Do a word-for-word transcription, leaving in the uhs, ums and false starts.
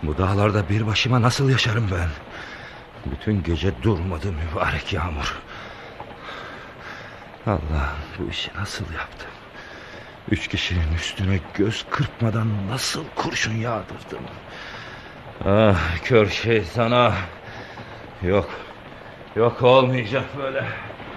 Bu dağlarda bir başıma nasıl yaşarım ben? Bütün gece durmadı mübarek yağmur. Allah'ım, bu işi nasıl yaptım? Üç kişinin üstüne göz kırpmadan nasıl kurşun yağdırdım? Ah kör şeytana. Yok, yok olmayacak böyle.